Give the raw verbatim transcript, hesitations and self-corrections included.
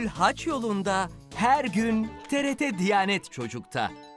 Gönül haç yolunda, her gün T R T Diyanet Çocuk'ta.